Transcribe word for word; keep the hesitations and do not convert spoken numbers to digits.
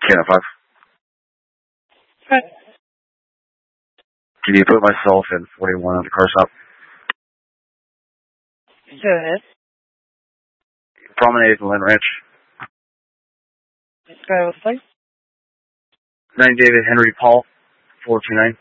Can five. Right. Can you put myself in forty-one on the car stop? Go ahead. Promenade and Lynn Ranch. Go with please. nine David Henry Paul, four two nine.